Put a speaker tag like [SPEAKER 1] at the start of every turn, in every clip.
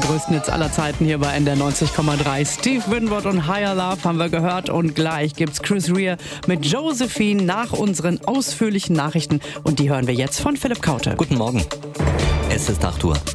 [SPEAKER 1] größten Hits aller Zeiten hier bei NDR 90,3. Steve Winwood und Higher Love haben wir gehört und gleich gibt's Chris Rea mit Josephine nach unseren ausführlichen Nachrichten und die hören wir jetzt von Philipp Kaute.
[SPEAKER 2] Guten Morgen. Es ist 8 Uhr.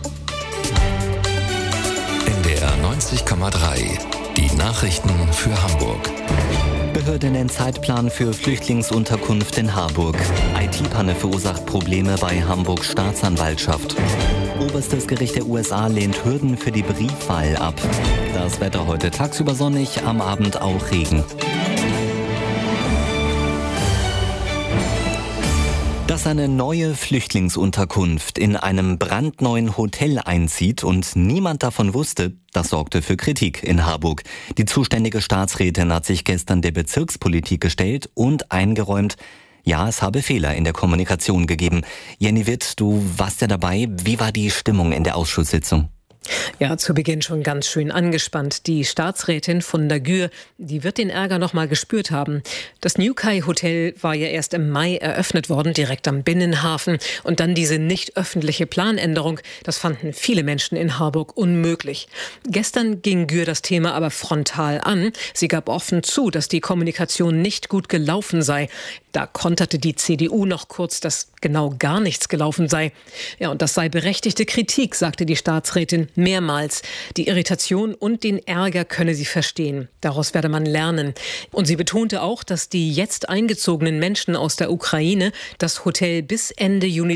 [SPEAKER 3] NDR 90,3. Die Nachrichten für Hamburg.
[SPEAKER 2] Behörde nennt Zeitplan für Flüchtlingsunterkunft in Harburg. IT-Panne verursacht Probleme bei Hamburgs Staatsanwaltschaft. Oberstes Gericht der USA lehnt Hürden für die Briefwahl ab. Das Wetter heute tagsüber sonnig, am Abend auch Regen. Dass eine neue Flüchtlingsunterkunft in einem brandneuen Hotel einzieht und niemand davon wusste, das sorgte für Kritik in Harburg. Die zuständige Staatsrätin hat sich gestern der Bezirkspolitik gestellt und eingeräumt, ja, es habe Fehler in der Kommunikation gegeben. Jenny Witt, du warst ja dabei. Wie war die Stimmung in der Ausschusssitzung?
[SPEAKER 4] Ja, zu Beginn schon ganz schön angespannt. Die Staatsrätin von der Gür, die wird den Ärger noch mal gespürt haben. Das New Kai Hotel war ja erst im Mai eröffnet worden, direkt am Binnenhafen. Und dann diese nicht öffentliche Planänderung, das fanden viele Menschen in Harburg unmöglich. Gestern ging Gür das Thema aber frontal an. Sie gab offen zu, dass die Kommunikation nicht gut gelaufen sei. Da konterte die CDU noch kurz, dass genau gar nichts gelaufen sei. Ja, und das sei berechtigte Kritik, sagte die Staatsrätin mehrmals. Die Irritation und den Ärger könne sie verstehen. Daraus werde man lernen. Und sie betonte auch, dass die jetzt eingezogenen Menschen aus der Ukraine das Hotel bis Ende Juni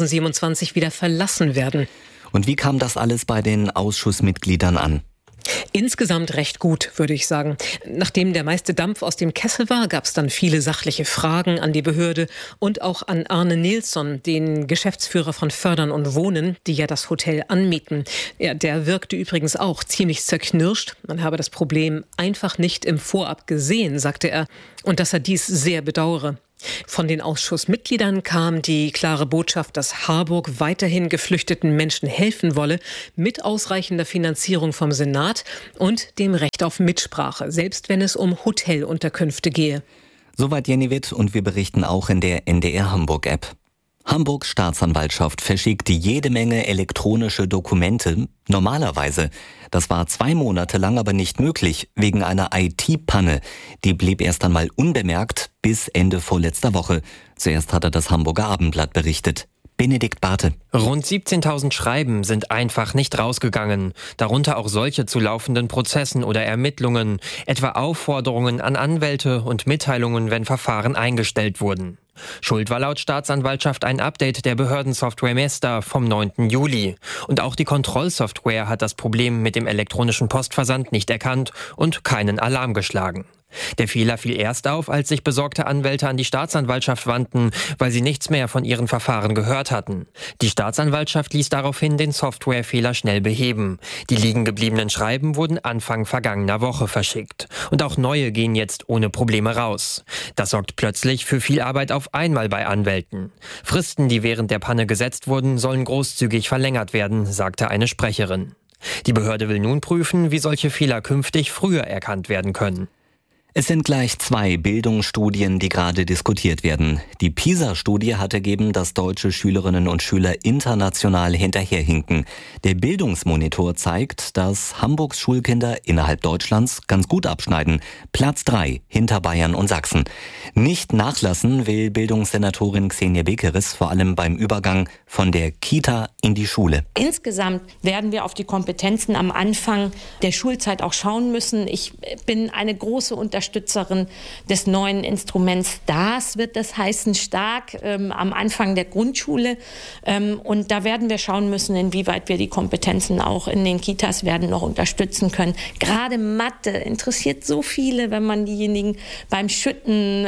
[SPEAKER 4] 2027 wieder verlassen werden.
[SPEAKER 2] Und wie kam das alles bei den Ausschussmitgliedern an?
[SPEAKER 4] Insgesamt recht gut, würde ich sagen. Nachdem der meiste Dampf aus dem Kessel war, gab es dann viele sachliche Fragen an die Behörde und auch an Arne Nilsson, den Geschäftsführer von Fördern und Wohnen, die ja das Hotel anmieten. Ja, der wirkte übrigens auch ziemlich zerknirscht. Man habe das Problem einfach nicht im Vorab gesehen, sagte er, und dass er dies sehr bedauere. Von den Ausschussmitgliedern kam die klare Botschaft, dass Harburg weiterhin geflüchteten Menschen helfen wolle, mit ausreichender Finanzierung vom Senat und dem Recht auf Mitsprache, selbst wenn es um Hotelunterkünfte gehe.
[SPEAKER 2] Soweit Jenny Witt und wir berichten auch in der NDR Hamburg App. Hamburgs Staatsanwaltschaft verschickt jede Menge elektronische Dokumente. Normalerweise. Das war 2 Monate lang aber nicht möglich, wegen einer IT-Panne. Die blieb erst einmal unbemerkt bis Ende vorletzter Woche. Zuerst hatte das Hamburger Abendblatt berichtet. Benedikt Barthe.
[SPEAKER 5] Rund 17.000 Schreiben sind einfach nicht rausgegangen. Darunter auch solche zu laufenden Prozessen oder Ermittlungen, etwa Aufforderungen an Anwälte und Mitteilungen, wenn Verfahren eingestellt wurden. Schuld war laut Staatsanwaltschaft ein Update der Behördensoftware Mesta vom 9. Juli. Und auch die Kontrollsoftware hat das Problem mit dem elektronischen Postversand nicht erkannt und keinen Alarm geschlagen. Der Fehler fiel erst auf, als sich besorgte Anwälte an die Staatsanwaltschaft wandten, weil sie nichts mehr von ihren Verfahren gehört hatten. Die Staatsanwaltschaft ließ daraufhin den Softwarefehler schnell beheben. Die liegen gebliebenen Schreiben wurden Anfang vergangener Woche verschickt. Und auch neue gehen jetzt ohne Probleme raus. Das sorgt plötzlich für viel Arbeit auf einmal bei Anwälten. Fristen, die während der Panne gesetzt wurden, sollen großzügig verlängert werden, sagte eine Sprecherin. Die Behörde will nun prüfen, wie solche Fehler künftig früher erkannt werden können.
[SPEAKER 2] Es sind gleich 2 Bildungsstudien, die gerade diskutiert werden. Die PISA-Studie hat ergeben, dass deutsche Schülerinnen und Schüler international hinterherhinken. Der Bildungsmonitor zeigt, dass Hamburgs Schulkinder innerhalb Deutschlands ganz gut abschneiden. Platz 3 hinter Bayern und Sachsen. Nicht nachlassen will Bildungssenatorin Xenia Bekeres, vor allem beim Übergang von der Kita in die Schule.
[SPEAKER 6] Insgesamt werden wir auf die Kompetenzen am Anfang der Schulzeit auch schauen müssen. Ich bin eine große Unterstützerin des neuen Instruments STARS, wird das heißen, stark am Anfang der Grundschule. Und da werden wir schauen müssen, inwieweit wir die Kompetenzen auch in den Kitas werden noch unterstützen können. Gerade Mathe interessiert so viele, wenn man diejenigen beim Schütten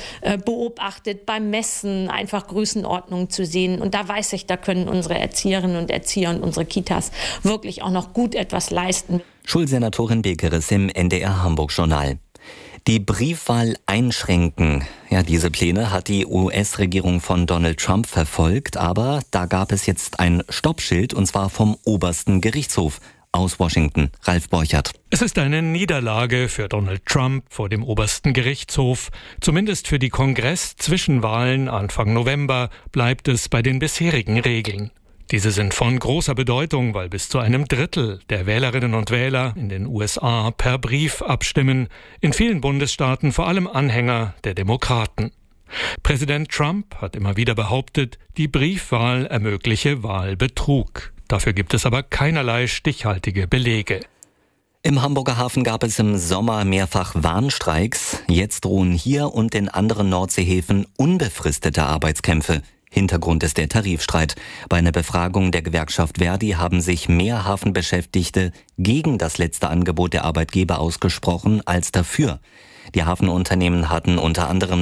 [SPEAKER 6] beobachtet, beim Messen, einfach Größenordnungen zu sehen. Und da weiß ich, da können unsere Erzieherinnen und Erzieher und unsere Kitas wirklich auch noch gut etwas leisten.
[SPEAKER 2] Schulsenatorin Bekeres im NDR Hamburg Journal. Die Briefwahl einschränken. Ja, diese Pläne hat die US-Regierung von Donald Trump verfolgt, aber da gab es jetzt ein Stoppschild und zwar vom obersten Gerichtshof. Aus Washington, Ralf Borchert.
[SPEAKER 7] Es ist eine Niederlage für Donald Trump vor dem obersten Gerichtshof. Zumindest für die Kongress-Zwischenwahlen Anfang November bleibt es bei den bisherigen Regeln. Diese sind von großer Bedeutung, weil bis zu einem Drittel der Wählerinnen und Wähler in den USA per Brief abstimmen, in vielen Bundesstaaten vor allem Anhänger der Demokraten. Präsident Trump hat immer wieder behauptet, die Briefwahl ermögliche Wahlbetrug. Dafür gibt es aber keinerlei stichhaltige Belege.
[SPEAKER 2] Im Hamburger Hafen gab es im Sommer mehrfach Warnstreiks. Jetzt drohen hier und in anderen Nordseehäfen unbefristete Arbeitskämpfe. Hintergrund ist der Tarifstreit. Bei einer Befragung der Gewerkschaft Verdi haben sich mehr Hafenbeschäftigte gegen das letzte Angebot der Arbeitgeber ausgesprochen als dafür. Die Hafenunternehmen hatten unter anderem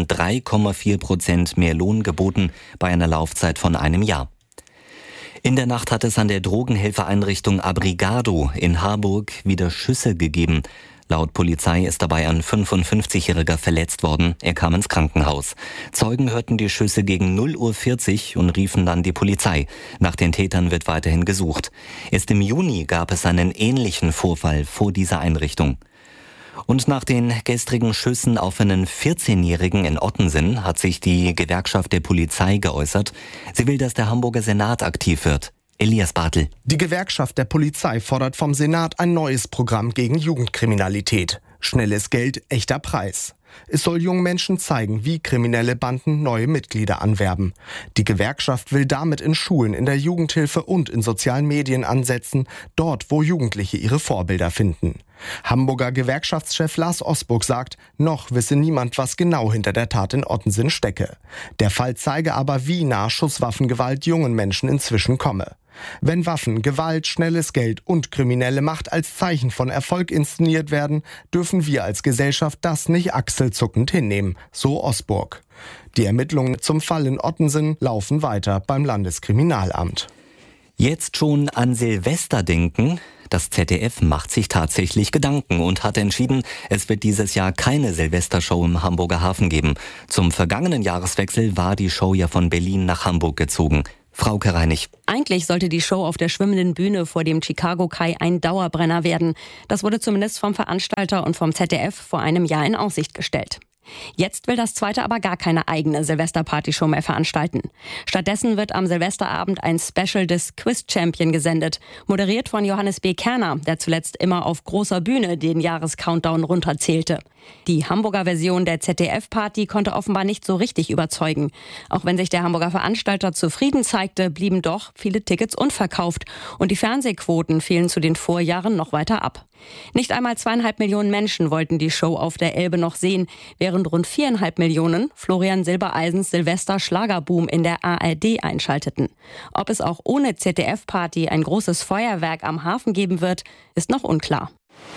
[SPEAKER 2] 3,4% mehr Lohn geboten bei einer Laufzeit von einem Jahr. In der Nacht hat es an der Drogenhilfeeinrichtung Abrigado in Harburg wieder Schüsse gegeben. Laut Polizei ist dabei ein 55-Jähriger verletzt worden. Er kam ins Krankenhaus. Zeugen hörten die Schüsse gegen 0:40 Uhr und riefen dann die Polizei. Nach den Tätern wird weiterhin gesucht. Erst im Juni gab es einen ähnlichen Vorfall vor dieser Einrichtung. Und nach den gestrigen Schüssen auf einen 14-Jährigen in Ottensen hat sich die Gewerkschaft der Polizei geäußert. Sie will, dass der Hamburger Senat aktiv wird. Elias Bartel.
[SPEAKER 8] Die Gewerkschaft der Polizei fordert vom Senat ein neues Programm gegen Jugendkriminalität. Schnelles Geld, echter Preis. Es soll jungen Menschen zeigen, wie kriminelle Banden neue Mitglieder anwerben. Die Gewerkschaft will damit in Schulen, in der Jugendhilfe und in sozialen Medien ansetzen, dort, wo Jugendliche ihre Vorbilder finden. Hamburger Gewerkschaftschef Lars Osburg sagt, noch wisse niemand, was genau hinter der Tat in Ottensen stecke. Der Fall zeige aber, wie nah Schusswaffengewalt jungen Menschen inzwischen komme. Wenn Waffen, Gewalt, schnelles Geld und kriminelle Macht als Zeichen von Erfolg inszeniert werden, dürfen wir als Gesellschaft das nicht achselzuckend hinnehmen, so Osburg. Die Ermittlungen zum Fall in Ottensen laufen weiter beim Landeskriminalamt.
[SPEAKER 2] Jetzt schon an Silvester denken? Das ZDF macht sich tatsächlich Gedanken und hat entschieden, es wird dieses Jahr keine Silvestershow im Hamburger Hafen geben. Zum vergangenen Jahreswechsel war die Show ja von Berlin nach Hamburg gezogen. Frauke Reinig.
[SPEAKER 9] Eigentlich sollte die Show auf der schwimmenden Bühne vor dem Chicago Kai ein Dauerbrenner werden. Das wurde zumindest vom Veranstalter und vom ZDF vor einem Jahr in Aussicht gestellt. Jetzt will das zweite aber gar keine eigene Silvesterpartyshow mehr veranstalten. Stattdessen wird am Silvesterabend ein Special des Quiz Champion gesendet, moderiert von Johannes B. Kerner, der zuletzt immer auf großer Bühne den Jahrescountdown runterzählte. Die Hamburger Version der ZDF-Party konnte offenbar nicht so richtig überzeugen. Auch wenn sich der Hamburger Veranstalter zufrieden zeigte, blieben doch viele Tickets unverkauft und die Fernsehquoten fielen zu den Vorjahren noch weiter ab. Nicht einmal 2,5 Millionen Menschen wollten die Show auf der Elbe noch sehen, während rund 4,5 Millionen Florian Silbereisens Silvester-Schlagerboom in der ARD einschalteten. Ob es auch ohne ZDF-Party ein großes Feuerwerk am Hafen geben wird, ist noch unklar.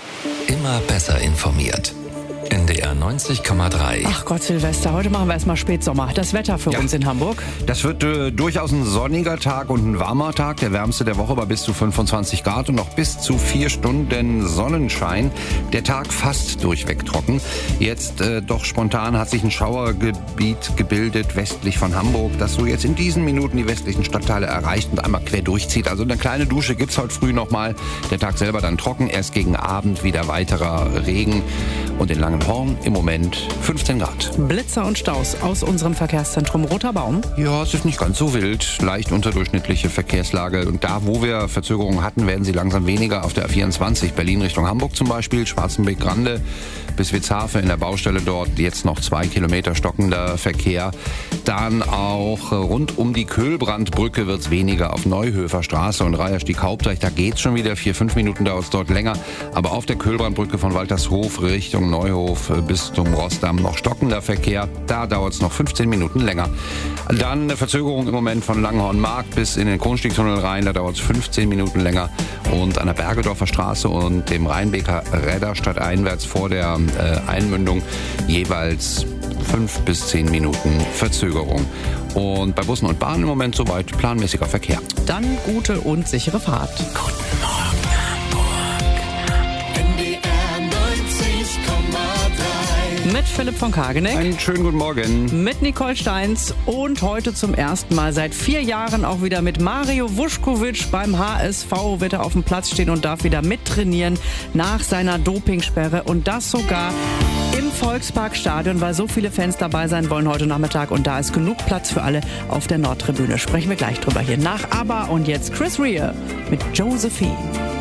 [SPEAKER 3] Immer besser informiert. NDR 90,3.
[SPEAKER 1] Ach Gott, Silvester, heute machen wir erstmal Spätsommer. Das Wetter für uns in Hamburg?
[SPEAKER 10] Das wird durchaus ein sonniger Tag und ein warmer Tag. Der wärmste der Woche bei bis zu 25 Grad und noch bis zu 4 Stunden Sonnenschein. Der Tag fast durchweg trocken. Jetzt doch spontan hat sich ein Schauergebiet gebildet westlich von Hamburg, das so jetzt in diesen Minuten die westlichen Stadtteile erreicht und einmal quer durchzieht. Also eine kleine Dusche gibt's heute früh nochmal. Der Tag selber dann trocken. Erst gegen Abend wieder weiterer Regen. Und in Langenhorn im Moment 15 Grad.
[SPEAKER 1] Blitzer und Staus aus unserem Verkehrszentrum Roter Baum.
[SPEAKER 10] Ja, es ist nicht ganz so wild. Leicht unterdurchschnittliche Verkehrslage. Und da, wo wir Verzögerungen hatten, werden sie langsam weniger. Auf der A24 Berlin Richtung Hamburg zum Beispiel. Schwarzenbeck-Grande bis Witzhafe in der Baustelle dort. Jetzt noch 2 Kilometer stockender Verkehr. Dann auch rund um die Köhlbrandbrücke wird es weniger auf Neuhöfer Straße und Reiherstieg Hauptdeich. Da geht es schon wieder. 4-5 Minuten dauert es dort länger. Aber auf der Köhlbrandbrücke von Waltershof Richtung Neuhof bis zum Rossdamm noch stockender Verkehr. Da dauert es noch 15 Minuten länger. Dann eine Verzögerung im Moment von Langenhorn-Markt bis in den Kronstiegtunnel rein. Da dauert es 15 Minuten länger. Und an der Bergedorfer Straße und dem Rheinbeker Redder stadteinwärts vor der Einmündung jeweils 5 bis 10 Minuten Verzögerung. Und bei Bussen und Bahnen im Moment soweit planmäßiger Verkehr.
[SPEAKER 1] Dann gute und sichere Fahrt.
[SPEAKER 11] Guten Morgen, Hamburg. NDR 90,3.
[SPEAKER 1] mit Philipp von Kageneck.
[SPEAKER 10] Einen schönen guten Morgen.
[SPEAKER 1] Mit Nicole Steins und heute zum ersten Mal seit 4 Jahren auch wieder mit Mario Vuskovic. Beim HSV wird er auf dem Platz stehen und darf wieder mittrainieren nach seiner Dopingsperre. Und das sogar im Volksparkstadion, weil so viele Fans dabei sein wollen heute Nachmittag. Und da ist genug Platz für alle auf der Nordtribüne. Sprechen wir gleich drüber hier nach ABBA. Und jetzt Chris Rea mit Josephine.